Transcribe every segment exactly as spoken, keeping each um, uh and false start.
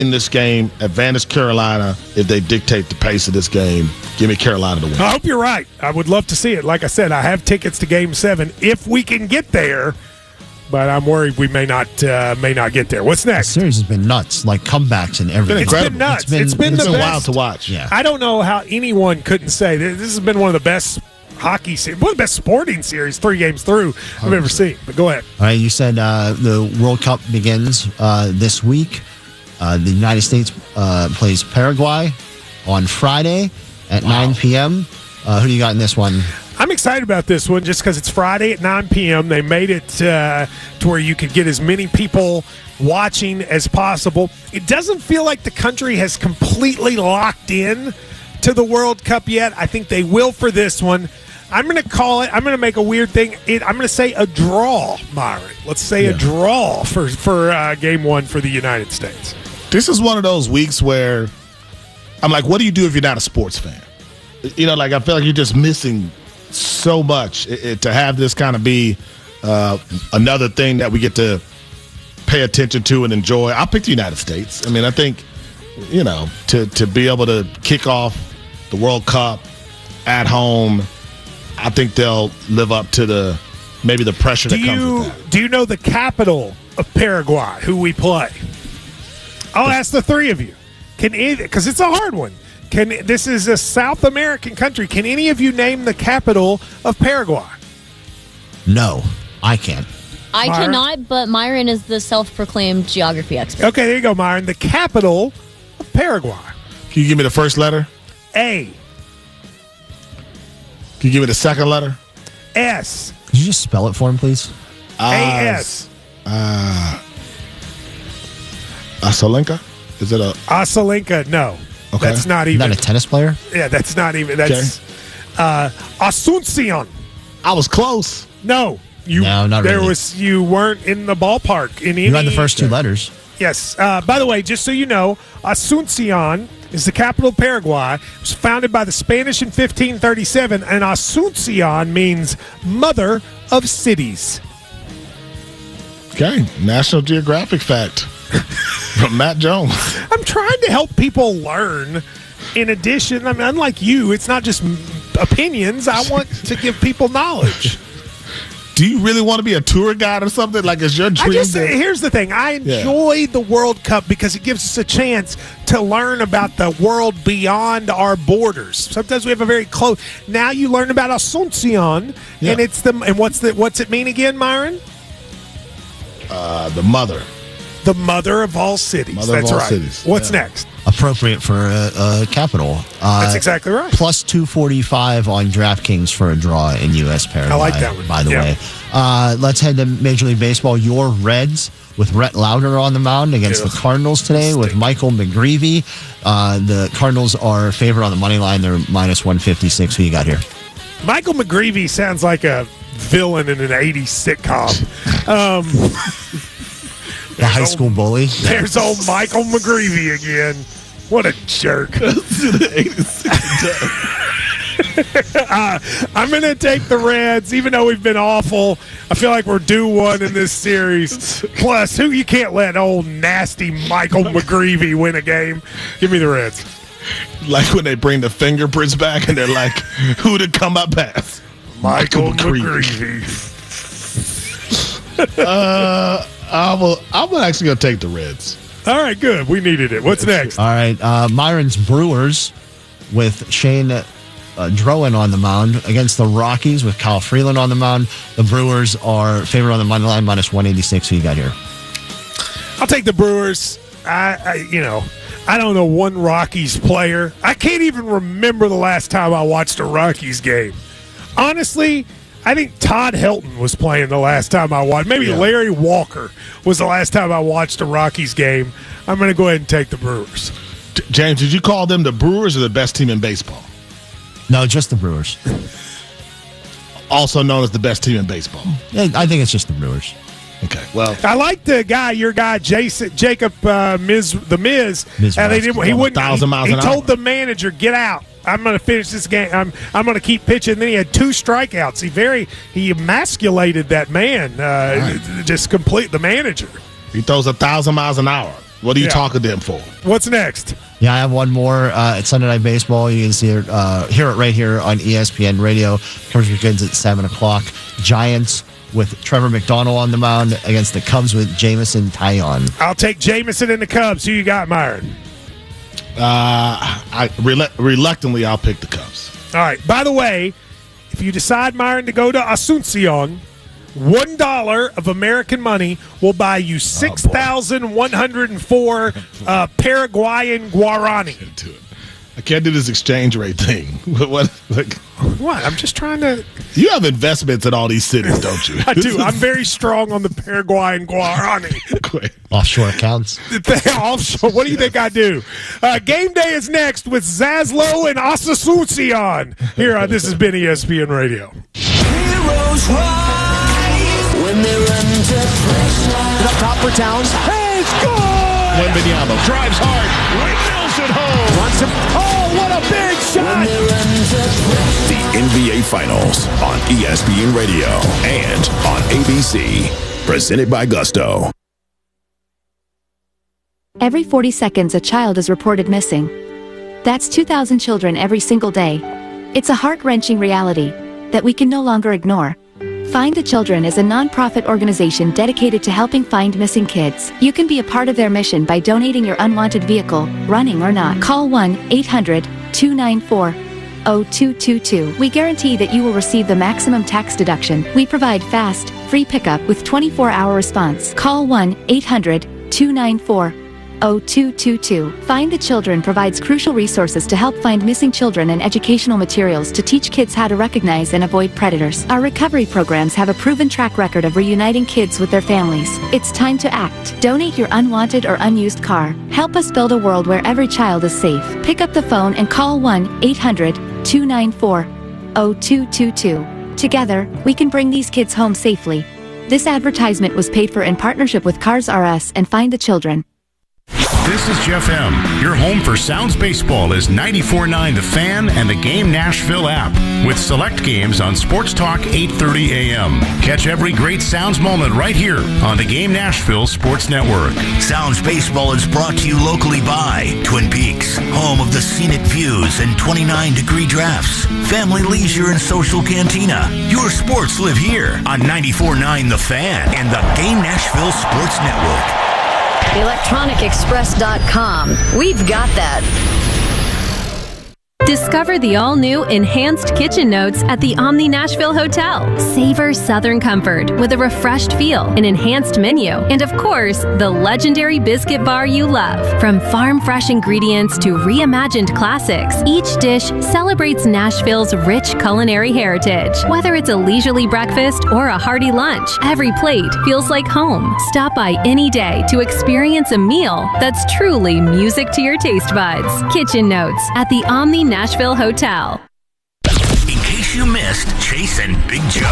in this game, advantage Carolina if they dictate the pace of this game. Give me Carolina to win. I hope you're right. I would love to see it. Like I said, I have tickets to Game Seven if we can get there, but I'm worried we may not uh, may not get there. What's next? The series has been nuts, like comebacks and everything. It's been nuts. It's been, it's been it's the been best. wild to watch. Yeah. I don't know how anyone couldn't say this, this has been one of the best hockey series, one of the best sporting series, three games through I've ever seen. But go ahead. All right, you said uh, the World Cup begins uh, this week. Uh, the United States uh, plays Paraguay on Friday at wow. nine p.m. Uh, who do you got in this one? I'm excited about this one just because it's Friday at nine p.m. They made it uh, to where you could get as many people watching as possible. It doesn't feel like the country has completely locked in to the World Cup yet. I think they will for this one. I'm going to call it, I'm going to make a weird thing. It, I'm going to say a draw, Myron. Let's say yeah. a draw for, for uh, game one for the United States. This is one of those weeks where I'm like, what do you do if you're not a sports fan? You know, like I feel like you're just missing so much it, it, to have this kind of be uh, another thing that we get to pay attention to and enjoy. I'll pick the United States. I mean, I think, you know, to, to be able to kick off the World Cup at home, I think they'll live up to the maybe the pressure do that comes you, with that. Do you know the capital of Paraguay, who we play? I'll ask the three of you. Can because it's a hard one. Can this is a South American country? Can any of you name the capital of Paraguay? No, I can't. I Myron? cannot, but Myron is the self-proclaimed geography expert. Okay, there you go, Myron. The capital of Paraguay. Can you give me the first letter? A. Can you give me the second letter? S. Could you just spell it for him, please? A S. Uh, Asalenka? Is it a Asalenka? No. Okay. That's not even. Not a tennis player? Yeah, that's not even. That's Okay. uh, Asuncion. I was close. No. You, No, not there really. was you weren't in the ballpark in any. You had the first two letters. Yes. Uh, by the way, just so you know, Asuncion is the capital of Paraguay. It was founded by the Spanish in fifteen thirty-seven, and Asuncion means mother of cities. Okay. National Geographic fact from Matt Jones. I'm trying to help people learn. In addition, I mean, unlike you, it's not just opinions. I want to give people knowledge. Do you really want to be a tour guide or something? Like, is your dream? I just, to- here's the thing. I enjoy yeah. the World Cup because it gives us a chance to learn about the world beyond our borders. Sometimes we have a very close. Now you learn about Asuncion, yeah. and it's the and what's the what's it mean again, Myron? Uh, the mother. The mother of all cities. Mother That's of all right. cities. What's Yeah. next? Appropriate for a, a capital. Uh, That's exactly right. Plus two forty-five on DraftKings for a draw in U S Paraguay. I like that one. By the Yeah. way, uh, let's head to Major League Baseball. Your Reds with Rhett Lauder on the mound against Yeah. the Cardinals today with Michael McGreevy. Uh, the Cardinals are favored on the money line. They're minus one fifty-six. Who you got here? Michael McGreevy sounds like a villain in an eighties sitcom. Um, The high school old, bully. There's old Michael McGreevy again. What a jerk. uh, I'm going to take the Reds, even though we've been awful. I feel like we're due one in this series. Plus, who you can't let old nasty Michael McGreevy win a game. Give me the Reds. Like when they bring the fingerprints back and they're like, who to come up past? Michael, Michael McGreevy. McGreevy. uh, I will, I'm actually going to take the Reds. All right, good. We needed it. What's next? All right, uh, Myron's Brewers with Shane uh, Drowan on the mound against the Rockies with Kyle Freeland on the mound. The Brewers are favored on the money line, minus one eighty-six. Who you got here? I'll take the Brewers. I, I, you know, I don't know one Rockies player. I can't even remember the last time I watched a Rockies game. Honestly, I think Todd Helton was playing the last time I watched. Maybe yeah. Larry Walker was the last time I watched a Rockies game. I'm going to go ahead and take the Brewers. J- James, did you call them the Brewers or the best team in baseball? No, just the Brewers. Also known as the best team in baseball. Yeah, I think it's just the Brewers. Okay, well, I like the guy, your guy, Jason Jacob uh, Miz, the Miz. Miz and they didn't, he a wouldn't. thousand miles he an told hour. the manager, "Get out. I'm going to finish this game. I'm I'm going to keep pitching." And then he had two strikeouts. He very he emasculated that man. Uh, Right. Just complete the manager. he throws a thousand miles an hour. What are you Yeah. talking to them for? What's next? Yeah, I have one more. Uh, it's Sunday Night Baseball. You can see it, uh, hear it right here on E S P N Radio. Coverage begins at seven o'clock. Giants with Trevor McDonald on the mound against the Cubs with Jamison Taillon. I'll take Jameson and the Cubs. Who you got, Myron? Uh, I relu- reluctantly, I'll pick the Cubs. All right. By the way, if you decide, Myron, to go to Asuncion, one dollar of American money will buy you six thousand one hundred and four uh, Paraguayan guarani. Do it. I can't do this exchange rate thing. what? what like, What? I'm just trying to. you have investments in all these cities, don't you? I do. I'm very strong on the Paraguayan guarani. Quick. Offshore accounts. Offshore. What do you think I do? Uh, game day is next with Zaslow and Asuncion. Here on This Has Been E S P N Radio. Heroes rise when they're under pressure. Up top for Towns. Hey, score! Wembanyama drives hard, windmills it home. Runs him. Oh, what a big shot! The N B A Finals on E S P N Radio and on A B C. Presented by Gusto. Every forty seconds, a child is reported missing. That's two thousand children every single day. It's a heart-wrenching reality that we can no longer ignore. Find the Children is a non-profit organization dedicated to helping find missing kids. You can be a part of their mission by donating your unwanted vehicle, running or not. Call one eight hundred two nine four zero two two two. We guarantee that you will receive the maximum tax deduction. We provide fast, free pickup with twenty-four hour response. Call one eight hundred two nine four zero two two two. Find the Children provides crucial resources to help find missing children and educational materials to teach kids how to recognize and avoid predators. Our recovery programs have a proven track record of reuniting kids with their families. It's time to act. Donate your unwanted or unused car. Help us build a world where every child is safe. Pick up the phone and call one eight hundred two nine four zero two two two. Together, we can bring these kids home safely. This advertisement was paid for in partnership with Cars R Us and Find the Children. This is Jeff M. Your home for Sounds Baseball is ninety-four point nine The Fan and the Game Nashville app with select games on Sports Talk eight thirty a.m. Catch every great Sounds moment right here on the Game Nashville Sports Network. Sounds Baseball is brought to you locally by Twin Peaks, home of the scenic views and twenty-nine degree drafts. Family Leisure and Social Cantina. Your sports live here on ninety-four point nine The Fan and the Game Nashville Sports Network. electronic express dot com. We've got that. Discover the all-new Enhanced Kitchen Notes at the Omni Nashville Hotel. Savor Southern comfort with a refreshed feel, an enhanced menu, and of course, the legendary biscuit bar you love. From farm-fresh ingredients to reimagined classics, each dish celebrates Nashville's rich culinary heritage. Whether it's a leisurely breakfast or a hearty lunch, every plate feels like home. Stop by any day to experience a meal that's truly music to your taste buds. Kitchen Notes at the Omni Nashville Hotel. In case you missed Chase and Big Joe.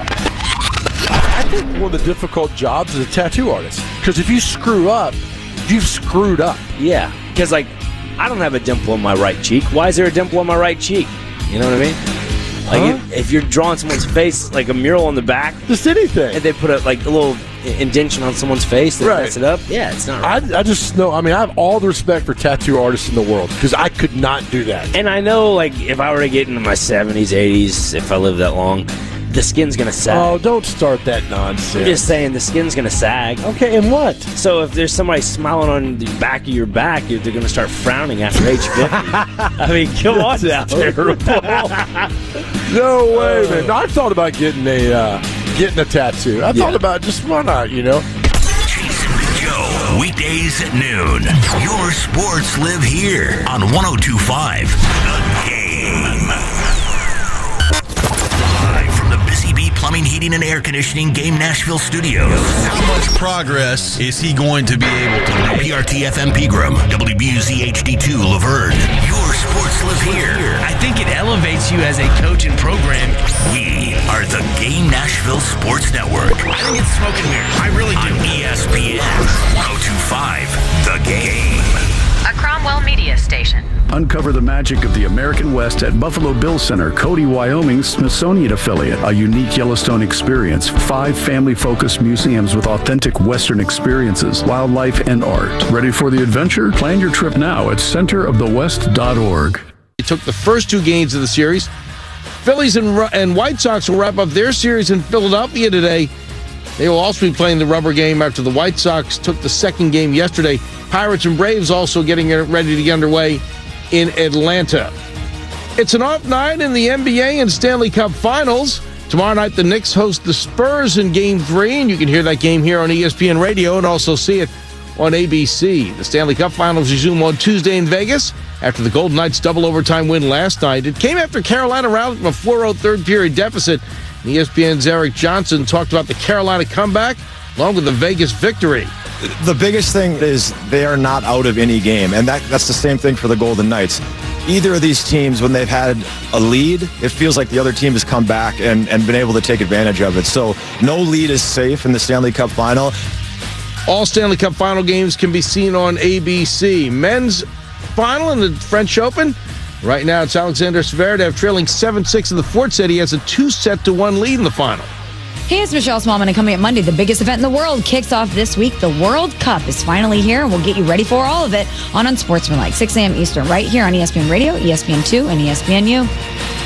I think one of the difficult jobs is a tattoo artist. Because if you screw up, you've screwed up. Yeah, because like, I don't have a dimple on my right cheek. Why is there a dimple on my right cheek? You know what I mean? Like Huh? if, if you're drawing someone's face, like a mural on the back, just anything, and they put a like a little indentation on someone's face that Right. mess it up. Yeah, it's not right. I, I just know, I mean, I have all the respect for tattoo artists in the world because I could not do that. And I know, like, if I were to get into my seventies, eighties, if I live that long, the skin's gonna sag. Oh, don't start that nonsense. I'm just saying the skin's gonna sag. Okay, and what? So if there's somebody smiling on the back of your back, they're gonna start frowning after age fifty. I mean, come on now. No way, man. No, I thought about getting a uh, getting a tattoo. I thought about just why not, you know? Chase and Big Joe, weekdays at noon. Your sports live here on one oh two point five The Game. Live from the Busy Bee Plumbing, Heating, and Air Conditioning Game Nashville Studios. How much progress is he going to be able to make? P R T F M Pegram, W B U Z H D two Laverne. Your sports live here. I think it elevates you as a coach and program. We are the Game Nashville Sports Network. I think it's smoke and mirrors. I really do. On E S P N one oh two point five The Game. A Cromwell Media Station. Uncover the magic of the American West at Buffalo Bill Center, Cody, Wyoming's Smithsonian affiliate. A unique Yellowstone experience. Five family-focused museums with authentic Western experiences, wildlife, and art. Ready for the adventure? Plan your trip now at center of the west dot org. They took the first two games of the series. Phillies and, and White Sox will wrap up their series in Philadelphia today. They will also be playing the rubber game after the White Sox took the second game yesterday. Pirates and Braves also getting ready to get underway in Atlanta. It's an off night in the N B A and Stanley Cup Finals. Tomorrow night, the Knicks host the Spurs in Game three, and you can hear that game here on E S P N Radio and also see it on A B C. The Stanley Cup Finals resume on Tuesday in Vegas after the Golden Knights' double overtime win last night. It came after Carolina rounded from a four oh third period deficit. E S P N's Eric Johnson talked about the Carolina comeback along with the Vegas victory. The biggest thing is they are not out of any game, and that, that's the same thing for the Golden Knights. Either of these teams, when they've had a lead, it feels like the other team has come back and, and been able to take advantage of it. So no lead is safe in the Stanley Cup Final. All Stanley Cup Final games can be seen on A B C. Men's final in the French Open. Right now, it's Alexander Zverev trailing seven six in the fourth set. He has a two-set to one lead in the final. Hey, it's Michelle Smallman, and coming up Monday, the biggest event in the world kicks off this week. The World Cup is finally here, and we'll get you ready for all of it on Unsportsmanlike, six a.m. Eastern, right here on E S P N Radio, E S P N two, and E S P N U.